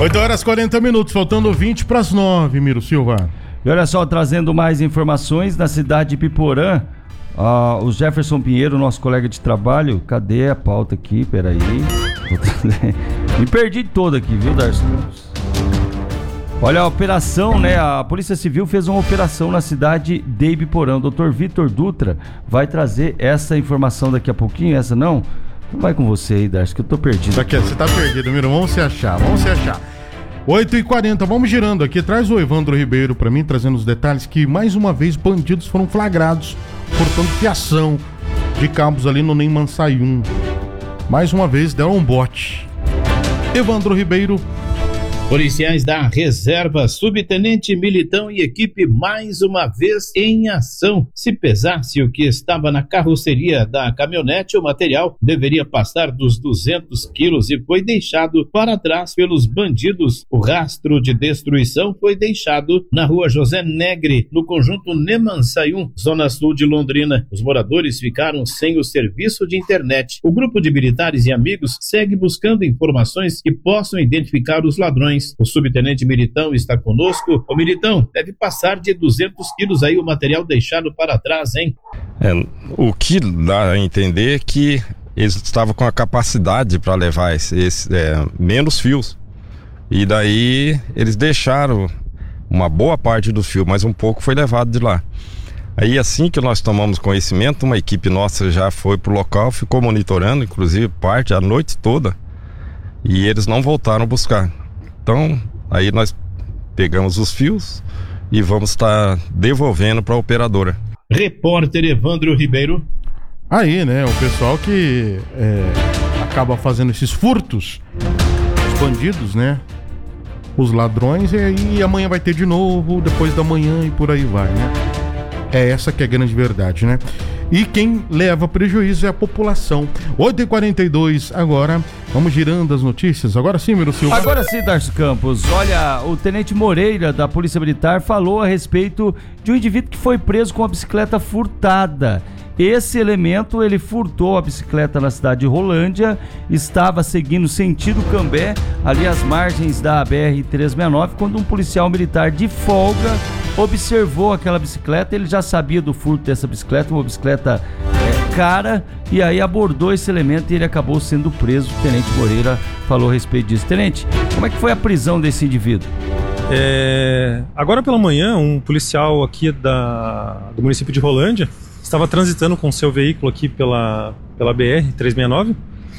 8h40, faltando 20 para as 9, Miro Silva. E olha só, trazendo mais informações na cidade de Ipiporã, o Jefferson Pinheiro, nosso colega de trabalho, cadê a pauta aqui? Peraí. Me perdi todo aqui, viu, Darcy? Olha, a operação, né? A Polícia Civil fez uma operação na cidade de Ibiporã. O Dr. Vitor Dutra vai trazer essa informação daqui a pouquinho. Essa não? Vai com você aí, Darcy, que eu tô perdido. Você tá perdido, Miro. Vamos se achar. 8h40, vamos girando aqui. Traz o Evandro Ribeiro pra mim, trazendo os detalhes que, mais uma vez, bandidos foram flagrados cortando fiação de cabos ali no Neymansayum. Mais uma vez, deram um bote. Evandro Ribeiro. Policiais da Reserva, Subtenente Militão e equipe mais uma vez em ação. Se pesasse o que estava na carroceria da caminhonete, o material deveria passar dos 200 quilos e foi deixado para trás pelos bandidos. O rastro de destruição foi deixado na rua José Negre, no conjunto Neymansayum, zona sul de Londrina. Os moradores ficaram sem o serviço de internet. O grupo de militares e amigos segue buscando informações que possam identificar os ladrões. O subtenente Militão está conosco. O Militão, deve passar de 200 quilos aí o material deixado para trás, hein? O que dá a entender é que eles estavam com a capacidade para levar menos fios. E daí eles deixaram uma boa parte do fio, mas um pouco foi levado de lá. Aí assim que nós tomamos conhecimento, uma equipe nossa já foi pro local, ficou monitorando, inclusive parte a noite toda. E eles não voltaram a buscar. Então, aí nós pegamos os fios e vamos estar devolvendo para a operadora. Repórter Evandro Ribeiro. Aí, né, o pessoal que acaba fazendo esses furtos, os bandidos, né, os ladrões, e aí amanhã vai ter de novo, depois da manhã e por aí vai, né? É essa que é a grande verdade, né? E quem leva prejuízo é a população. 8h42 agora, vamos girando as notícias. Agora sim, Miro Silva. Agora sim, Darcy Campos. Olha, o Tenente Moreira, da Polícia Militar, falou a respeito de um indivíduo que foi preso com a bicicleta furtada. Esse elemento, ele furtou a bicicleta na cidade de Rolândia, estava seguindo sentido Cambé, ali às margens da BR-369, quando um policial militar de folga observou aquela bicicleta. Ele já sabia do furto dessa bicicleta, uma bicicleta cara, e aí abordou esse elemento e ele acabou sendo preso. O Tenente Moreira falou a respeito disso. Tenente, como é que foi a prisão desse indivíduo? Agora pela manhã, um policial aqui do município de Rolândia estava transitando com seu veículo aqui pela BR-369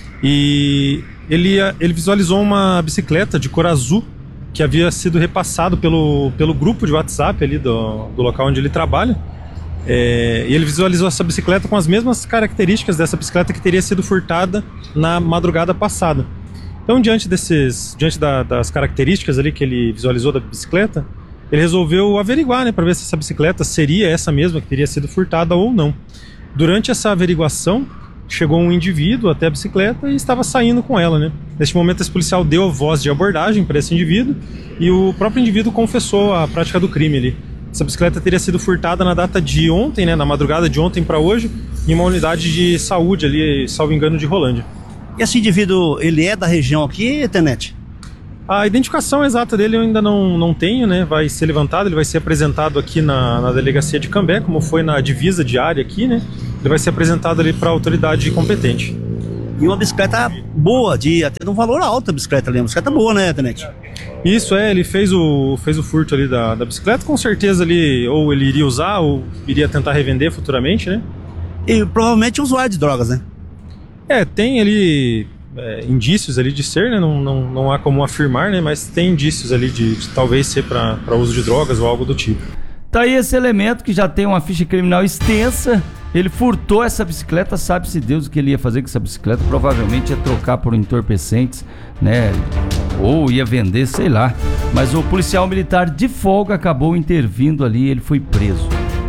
e ele visualizou uma bicicleta de cor azul que havia sido repassado pelo grupo de WhatsApp ali do local onde ele trabalha. E ele visualizou essa bicicleta com as mesmas características dessa bicicleta que teria sido furtada na madrugada passada. Então, diante das características ali que ele visualizou da bicicleta, ele resolveu averiguar, né, para ver se essa bicicleta seria essa mesma que teria sido furtada ou não. Durante essa averiguação, chegou um indivíduo até a bicicleta e estava saindo com ela, né? Neste momento, esse policial deu voz de abordagem para esse indivíduo e o próprio indivíduo confessou a prática do crime ali. Essa bicicleta teria sido furtada na data de ontem, né, na madrugada de ontem para hoje, em uma unidade de saúde ali, salvo engano, de Rolândia. E esse indivíduo, ele é da região aqui, Tenente? A identificação exata dele eu ainda não tenho, né? Vai ser levantado, ele vai ser apresentado aqui na delegacia de Cambé, como foi na divisa diária aqui, né? Ele vai ser apresentado ali para a autoridade competente. E uma bicicleta boa, até de um valor alto a bicicleta ali, uma bicicleta boa, né, Tenente? Isso, ele fez o furto ali da bicicleta, com certeza ou ele iria usar ou iria tentar revender futuramente, né? E provavelmente usuário de drogas, né? Tem ali indícios ali de ser, né? Não há como afirmar, né? Mas tem indícios ali de talvez ser para uso de drogas ou algo do tipo. Tá aí esse elemento que já tem uma ficha criminal extensa. Ele furtou essa bicicleta, sabe-se Deus o que ele ia fazer com essa bicicleta. Provavelmente ia trocar por entorpecentes, né? Ou ia vender, sei lá. Mas o policial militar de folga acabou intervindo ali e ele foi preso.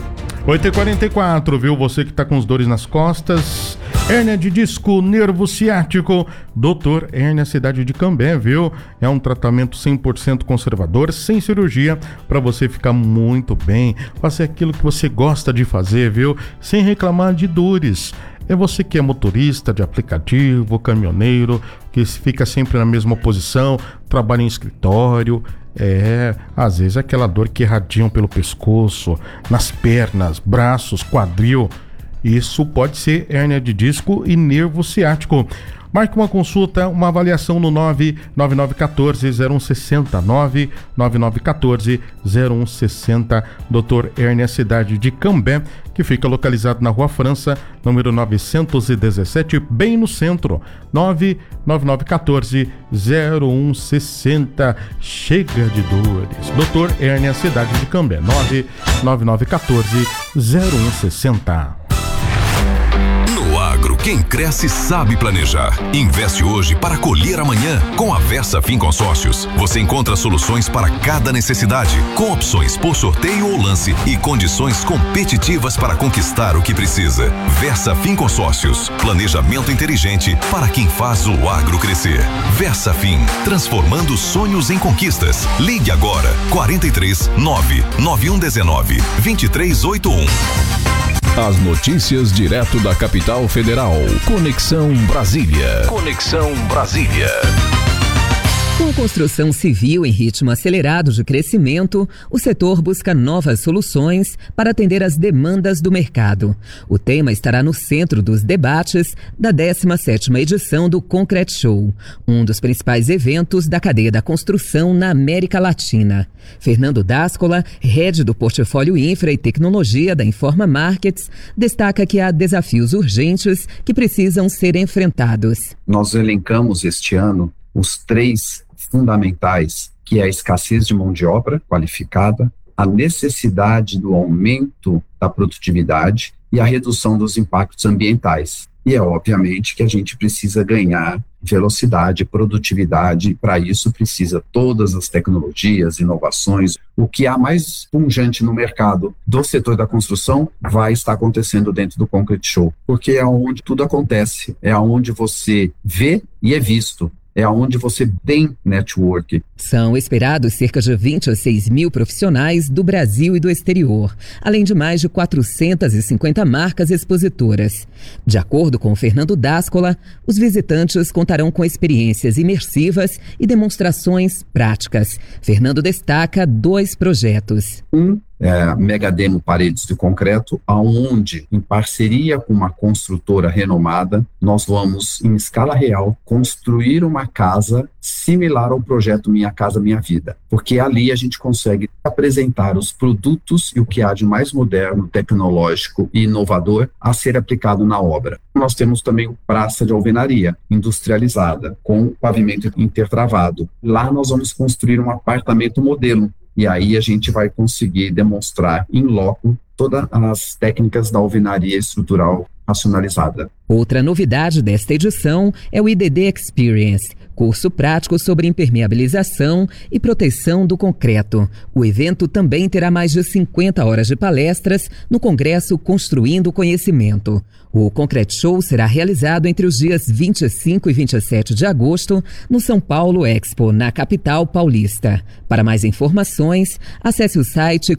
8h44, viu? Você que tá com os dores nas costas, hérnia de disco, nervo ciático, Doutor Hérnia, cidade de Cambé, viu? É um tratamento 100% conservador, sem cirurgia, para você ficar muito bem, fazer aquilo que você gosta de fazer, viu? Sem reclamar de dores. É você que é motorista de aplicativo, caminhoneiro, que fica sempre na mesma posição, trabalha em escritório. Às vezes aquela dor que irradiam pelo pescoço, nas pernas, braços, quadril. Isso pode ser hérnia de disco e nervo ciático. Marque uma consulta, uma avaliação no 99914-0160, 99914-0160, Dr. Hérnia, cidade de Cambé, que fica localizado na Rua França, número 917, bem no centro, 99914-0160. Chega de dores. Dr. Hérnia, cidade de Cambé, 99914-0160. No agro, quem cresce sabe planejar. Investe hoje para colher amanhã. Com a Versa FinConsórcios, você encontra soluções para cada necessidade, com opções por sorteio ou lance e condições competitivas para conquistar o que precisa. Versa FinConsórcios, planejamento inteligente para quem faz o agro crescer. Versa Fin, transformando sonhos em conquistas. Ligue agora, 43 99119 2381. As notícias direto da capital federal. Conexão Brasília. Conexão Brasília. Com a construção civil em ritmo acelerado de crescimento, o setor busca novas soluções para atender às demandas do mercado. O tema estará no centro dos debates da 17ª edição do Concrete Show, um dos principais eventos da cadeia da construção na América Latina. Fernando D'Ascola, head do portfólio Infra e Tecnologia da Informa Markets, destaca que há desafios urgentes que precisam ser enfrentados. Nós elencamos este ano os 3 fundamentais, que é a escassez de mão de obra qualificada, a necessidade do aumento da produtividade e a redução dos impactos ambientais. E é obviamente que a gente precisa ganhar velocidade, produtividade, e para isso precisa todas as tecnologias, inovações. O que há mais pungente no mercado do setor da construção vai estar acontecendo dentro do Concrete Show, porque é onde tudo acontece, é onde você vê e é visto. É onde você tem network. São esperados cerca de 26 mil profissionais do Brasil e do exterior, além de mais de 450 marcas expositoras. De acordo com Fernando D'Ascola, os visitantes contarão com experiências imersivas e demonstrações práticas. Fernando destaca 2 projetos. Mega Demo Paredes de Concreto, aonde, em parceria com uma construtora renomada, nós vamos, em escala real, construir uma casa similar ao projeto Minha Casa Minha Vida, porque ali a gente consegue apresentar os produtos e o que há de mais moderno, tecnológico e inovador a ser aplicado na obra. Nós temos também o Praça de Alvenaria, industrializada, com pavimento intertravado. Lá nós vamos construir um apartamento modelo, e aí a gente vai conseguir demonstrar em loco todas as técnicas da alvenaria estrutural racionalizada. Outra novidade desta edição é o IDD Experience, curso prático sobre impermeabilização e proteção do concreto. O evento também terá mais de 50 horas de palestras no Congresso Construindo Conhecimento. O Concrete Show será realizado entre os dias 25 e 27 de agosto no São Paulo Expo, na capital paulista. Para mais informações, acesse o site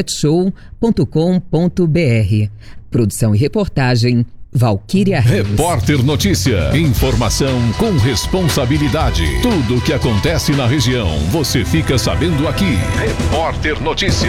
concreteshow.com.br. Produção e reportagem, Valquíria Reis. Repórter Notícia. Informação com responsabilidade. Tudo o que acontece na região, você fica sabendo aqui. Repórter Notícia.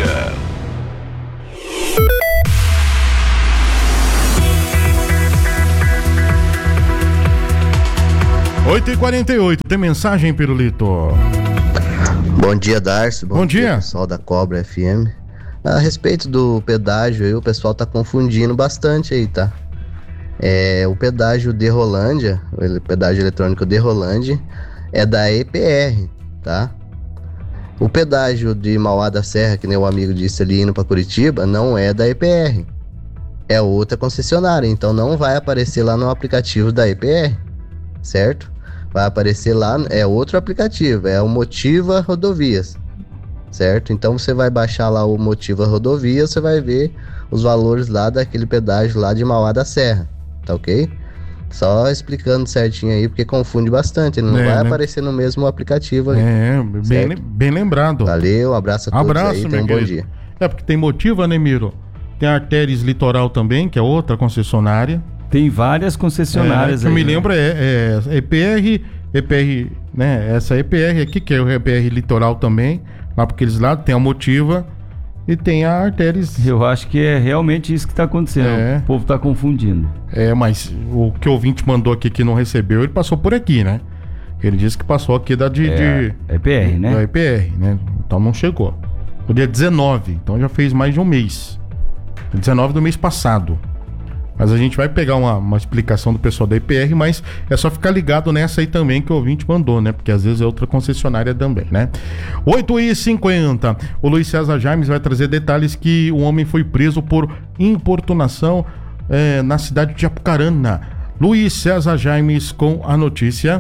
Oito e 48. Tem mensagem, Pirulito? Bom dia, Darcy. Bom dia, pessoal da Cobra FM. A respeito do pedágio aí, o pessoal tá confundindo bastante aí, tá? O pedágio de Rolândia, o pedágio eletrônico de Rolândia, é da EPR, tá? O pedágio de Mauá da Serra, que nem o amigo disse ali, indo pra Curitiba, não é da EPR. É outra concessionária, então não vai aparecer lá no aplicativo da EPR, certo? Vai aparecer lá, é outro aplicativo, é o Motiva Rodovias, certo? Então você vai baixar lá o Motiva Rodovias, você vai ver os valores lá daquele pedágio lá de Mauá da Serra, tá ok? Só explicando certinho aí, porque confunde bastante, ele não vai aparecer no mesmo aplicativo ali. Bem lembrado. Valeu, abraço a todos aí, tenham um bom dia. Porque tem Motiva, né, Miro? Tem a Artérias Litoral também, que é outra concessionária. Tem várias concessionárias que aí. eu me lembro EPR, né? Essa EPR aqui, que é o EPR Litoral também, lá para aqueles lados, tem a Motiva e tem a Artéries. Eu acho que é realmente isso que está acontecendo. O povo está confundindo. Mas o que o ouvinte mandou aqui que não recebeu, ele passou por aqui, né? Ele disse que passou aqui da EPR, né? Da EPR, né? Então não chegou. No dia 19, então já fez mais de um mês. 19 do mês passado. Mas a gente vai pegar uma explicação do pessoal da EPR, mas é só ficar ligado nessa aí também que o ouvinte mandou, né? Porque às vezes é outra concessionária também, né? 8h50. O Luiz César Jaimes vai trazer detalhes que o homem foi preso por importunação na cidade de Apucarana. Luiz César Jaimes com a notícia.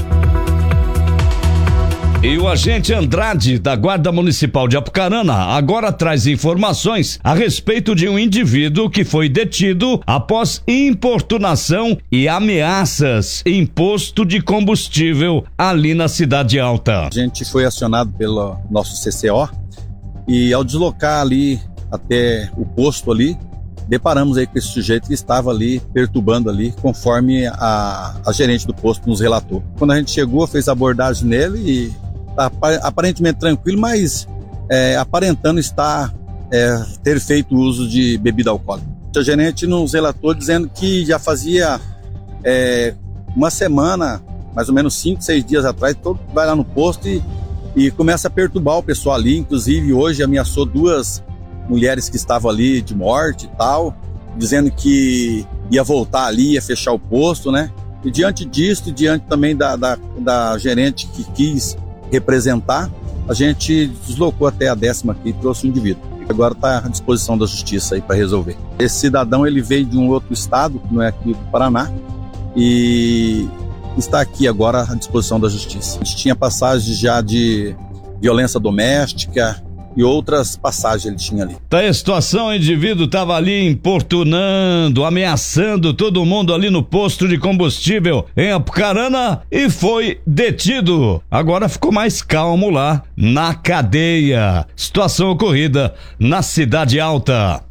E o agente Andrade, da Guarda Municipal de Apucarana, agora traz informações a respeito de um indivíduo que foi detido após importunação e ameaças em posto de combustível ali na Cidade Alta. A gente foi acionado pelo nosso CCO e ao deslocar ali até o posto ali, deparamos aí com esse sujeito que estava ali perturbando ali, conforme a gerente do posto nos relatou. Quando a gente chegou, fez a abordagem nele e aparentemente tranquilo, mas aparentando ter feito uso de bebida alcoólica. A gerente nos relatou dizendo que já fazia uma semana, mais ou menos 5, 6 dias atrás, todo vai lá no posto e começa a perturbar o pessoal ali. Inclusive hoje ameaçou 2 mulheres que estavam ali de morte e tal, dizendo que ia voltar ali, ia fechar o posto, né? E diante disso, diante também da gerente que quis representar, a gente deslocou até a 10ª aqui e trouxe o indivíduo. Agora está à disposição da justiça aí para resolver. Esse cidadão, ele veio de um outro estado, que não é aqui do Paraná, e está aqui agora à disposição da justiça. A gente tinha passagens já de violência doméstica e outras passagens ele tinha ali. Tá a situação, o indivíduo tava ali importunando, ameaçando todo mundo ali no posto de combustível em Apucarana e foi detido. Agora ficou mais calmo lá na cadeia. Situação ocorrida na Cidade Alta.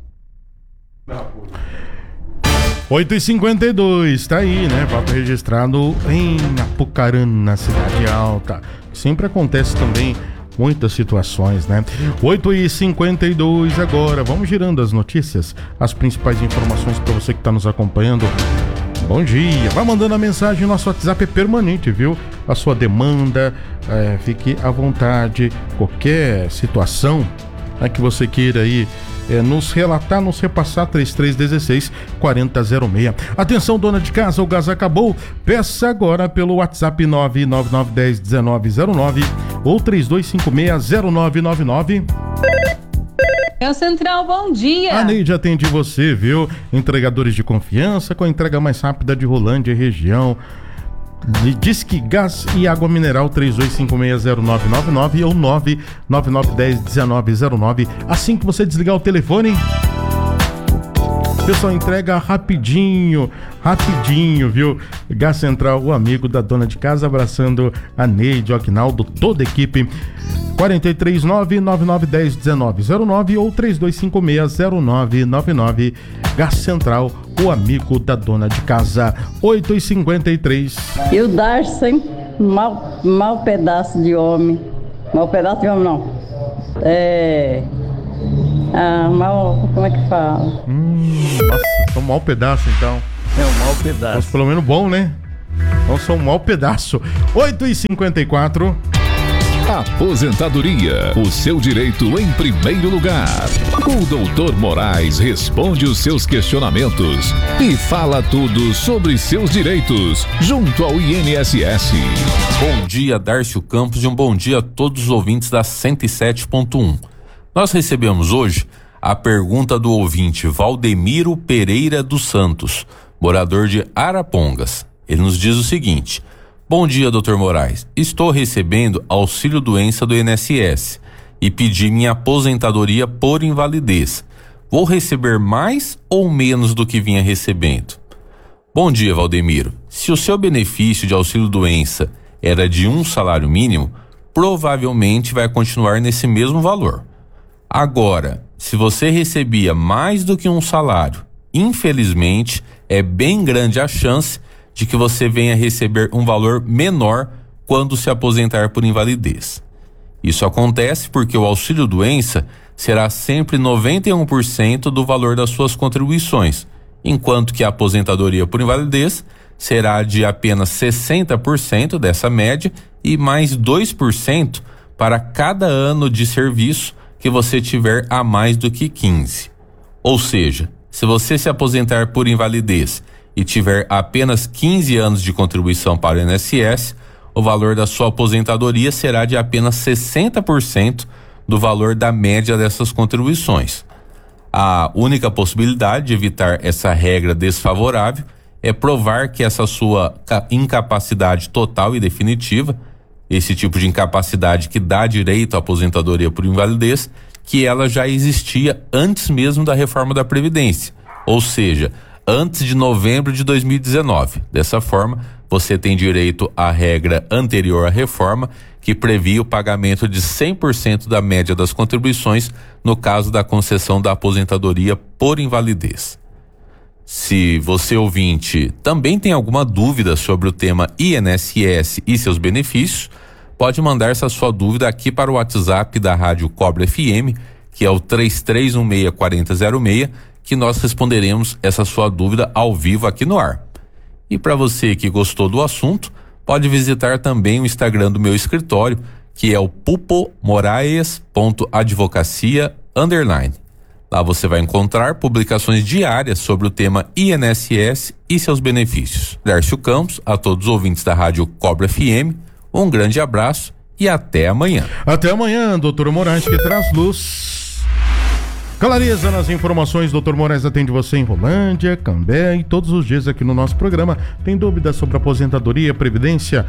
8h52, tá aí, né? Fato registrado em Apucarana, Cidade Alta. Sempre acontece também muitas situações, né? 8h52 agora. Vamos girando as notícias, as principais informações para você que está nos acompanhando. Bom dia. Vai mandando a mensagem, nosso WhatsApp é permanente, viu? A sua demanda, fique à vontade. Qualquer situação que você queira aí nos relatar, nos repassar, 3316-4006. Atenção, dona de casa, o gás acabou. Peça agora pelo WhatsApp 999101909 ou 32560999. Central, bom dia. A Neide atende você, viu? Entregadores de confiança com a entrega mais rápida de Rolândia e região. Disque Gás e Água Mineral 32560999 ou 999101909. Assim que você desligar o telefone, o pessoal entrega rapidinho, viu? Gás Central, o amigo da dona de casa, abraçando a Neide, o Aguinaldo, toda a equipe. 439-9910-1909 ou 32560999. Gás Central, o amigo da dona de casa. 8h53. E o Darcy, hein? Mau pedaço de homem. Mau pedaço de homem, não. Como é que fala? Nossa, sou um mau pedaço, então. É um mau pedaço. Mas pelo menos bom, né? Então sou um mau pedaço. 8h54. Aposentadoria, o seu direito em primeiro lugar. O Dr. Moraes responde os seus questionamentos e fala tudo sobre seus direitos junto ao INSS. Bom dia, Dárcio Campos, e um bom dia a todos os ouvintes da 107.1. Nós recebemos hoje a pergunta do ouvinte Valdemiro Pereira dos Santos, morador de Arapongas. Ele nos diz o seguinte: bom dia, Dr. Moraes. Estou recebendo auxílio-doença do INSS e pedi minha aposentadoria por invalidez. Vou receber mais ou menos do que vinha recebendo? Bom dia, Valdemiro. Se o seu benefício de auxílio-doença era de um salário mínimo, provavelmente vai continuar nesse mesmo valor. Agora, se você recebia mais do que um salário, infelizmente, é bem grande a chance de que você venha receber um valor menor quando se aposentar por invalidez. Isso acontece porque o auxílio-doença será sempre 91% do valor das suas contribuições, enquanto que a aposentadoria por invalidez será de apenas 60% dessa média e mais 2% para cada ano de serviço que você tiver a mais do que 15. Ou seja, se você se aposentar por invalidez e tiver apenas 15 anos de contribuição para o INSS, o valor da sua aposentadoria será de apenas 60% do valor da média dessas contribuições. A única possibilidade de evitar essa regra desfavorável é provar que essa sua incapacidade total e definitiva, esse tipo de incapacidade que dá direito à aposentadoria por invalidez, que ela já existia antes mesmo da reforma da Previdência, ou seja, antes de novembro de 2019. Dessa forma, você tem direito à regra anterior à reforma, que previa o pagamento de 100% da média das contribuições no caso da concessão da aposentadoria por invalidez. Se você, ouvinte, também tem alguma dúvida sobre o tema INSS e seus benefícios, pode mandar essa sua dúvida aqui para o WhatsApp da Rádio Cobra FM, que é o 3316-4006, que nós responderemos essa sua dúvida ao vivo aqui no ar. E para você que gostou do assunto, pode visitar também o Instagram do meu escritório, que é o pupomoraes.advocacia_. Lá você vai encontrar publicações diárias sobre o tema INSS e seus benefícios. Darcio Campos, a todos os ouvintes da Rádio Cobra FM, um grande abraço e até amanhã. Até amanhã, doutor Moraes, que traz luz. Clareza nas informações, doutor Moraes atende você em Rolândia, Cambé e todos os dias aqui no nosso programa. Tem dúvidas sobre aposentadoria, previdência?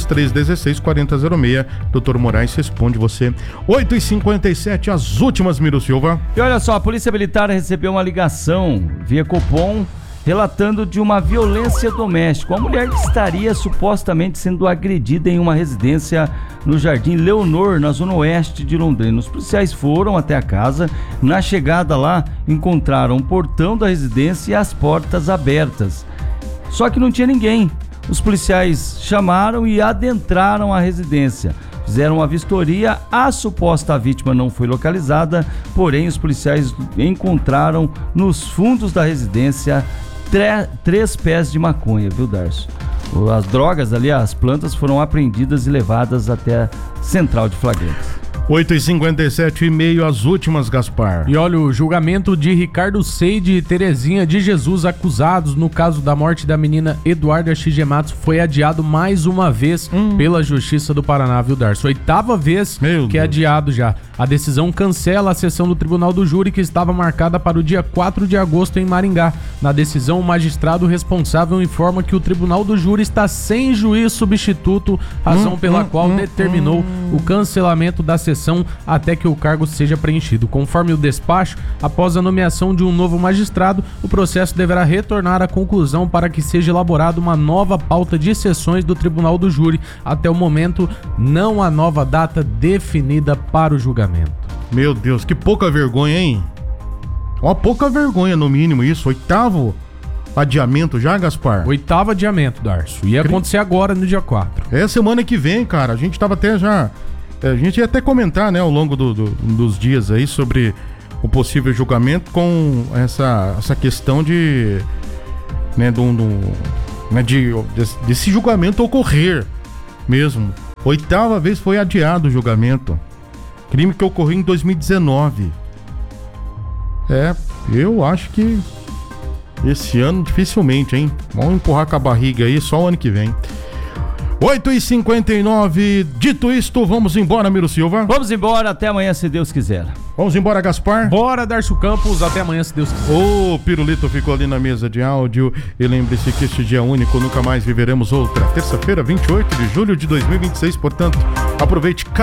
3316-4006. Doutor Moraes responde você. 8h57, as últimas, Miro Silva. E olha só, a Polícia Militar recebeu uma ligação via Copom relatando de uma violência doméstica. Uma mulher que estaria supostamente sendo agredida em uma residência no Jardim Leonor, na zona oeste de Londrina. Os policiais foram até a casa. Na chegada lá, encontraram o portão da residência e as portas abertas. Só que não tinha ninguém. Os policiais chamaram e adentraram a residência. Fizeram uma vistoria, a suposta vítima não foi localizada, porém os policiais encontraram nos fundos da residência 3 pés de maconha, viu, Darcio? As drogas ali, as plantas foram apreendidas e levadas até a central de flagrantes. 8h57 e meio, as últimas, Gaspar. E olha, o julgamento de Ricardo Seide e Terezinha de Jesus, acusados no caso da morte da menina Eduarda Shigematsu, foi adiado mais uma vez pela Justiça do Paraná, viu, Darcio? 8ª vez que é adiado já. A decisão cancela a sessão do Tribunal do Júri, que estava marcada para o dia 4 de agosto em Maringá. Na decisão, o magistrado responsável informa que o Tribunal do Júri está sem juiz substituto, razão pela qual determinou o cancelamento da sessão até que o cargo seja preenchido. Conforme o despacho, após a nomeação de um novo magistrado, o processo deverá retornar à conclusão para que seja elaborada uma nova pauta de sessões do Tribunal do Júri. Até o momento, não há nova data definida para o julgamento. Meu Deus, que pouca vergonha, hein? Uma pouca vergonha, no mínimo, isso. 8º adiamento já, Gaspar? 8º adiamento, Darcio. Ia acontecer agora, no dia 4. É semana que vem, cara. A gente tava até já... A gente ia até comentar, né, ao longo dos dias aí sobre o possível julgamento com essa questão de... né, desse julgamento ocorrer mesmo. 8ª vez foi adiado o julgamento. Crime que ocorreu em 2019. Eu acho que esse ano dificilmente, hein? Vamos empurrar com a barriga aí só o ano que vem. 8h59, dito isto, vamos embora, Miro Silva? Vamos embora, até amanhã, se Deus quiser. Vamos embora, Gaspar? Bora, Darcio Campos, até amanhã, se Deus quiser. O Pirulito ficou ali na mesa de áudio. E lembre-se que este dia único, nunca mais viveremos outra. Terça-feira, 28 de julho de 2026, portanto, aproveite